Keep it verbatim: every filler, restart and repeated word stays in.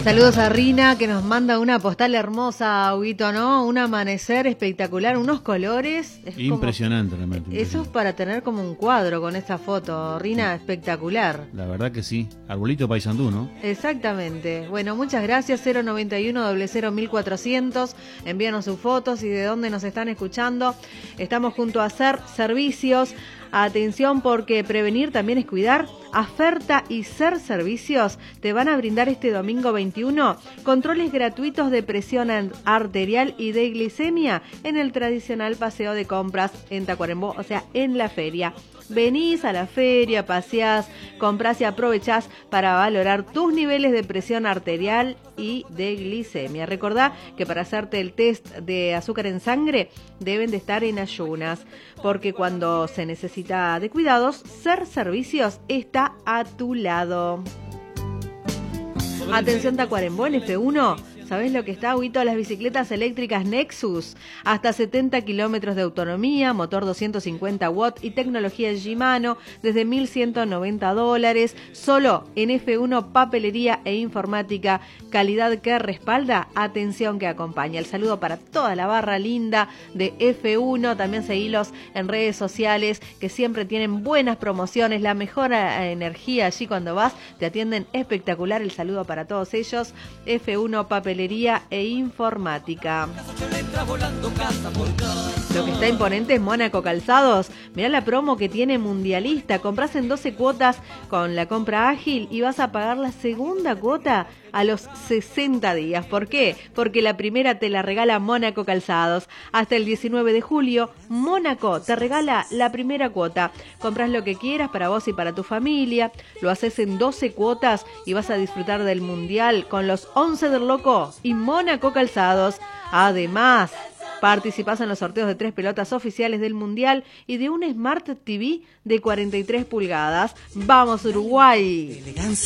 Saludos a Rina, que nos manda una postal hermosa, Huguito, ¿no? Un amanecer espectacular, unos colores. Es impresionante, como, realmente. Eso es para tener como un cuadro con esta foto, Rina, espectacular. La verdad que sí. Arbolito Paysandú, ¿no? Exactamente. Bueno, muchas gracias. cero noventa y uno, cero cero mil cuatrocientos. Envíanos sus fotos y de dónde nos están escuchando. Estamos junto a Ser Servicios. Atención, porque prevenir también es cuidar. Aferta y Ser Servicios te van a brindar este domingo veintiuno controles gratuitos de presión arterial y de glicemia en el tradicional paseo de compras en Tacuarembó, o sea, en la feria. Venís a la feria, paseás, comprás y aprovechás para valorar tus niveles de presión arterial y de glicemia. Recordá que para hacerte el test de azúcar en sangre deben de estar en ayunas, porque cuando se necesita de cuidados, Ser Servicios está a tu lado. Atención Tacuarembó, en F uno. ¿Sabés lo que está, Huguito? Las bicicletas eléctricas Nexus, hasta setenta kilómetros de autonomía, motor doscientos cincuenta watts y tecnología Shimano, desde mil ciento noventa dólares, solo en F uno Papelería e Informática, calidad que respalda, atención que acompaña. El saludo para toda la barra linda de F uno, también seguilos en redes sociales, que siempre tienen buenas promociones, la mejor energía allí cuando vas, te atienden espectacular. El saludo para todos ellos, F uno Papelería e Informática. Lo que está imponente es Mónaco Calzados. Mirá la promo que tiene Mundialista. Comprás en doce cuotas con la compra ágil y vas a pagar la segunda cuota a los sesenta días. ¿Por qué? Porque la primera te la regala Mónaco Calzados. Hasta el diecinueve de julio, Mónaco te regala la primera cuota. Comprás lo que quieras para vos y para tu familia. Lo haces en doce cuotas y vas a disfrutar del Mundial con los once del Loco y Mónaco Calzados. Además, participás en los sorteos de tres pelotas oficiales del Mundial y de un Smart T V de cuarenta y tres pulgadas. ¡Vamos, Uruguay!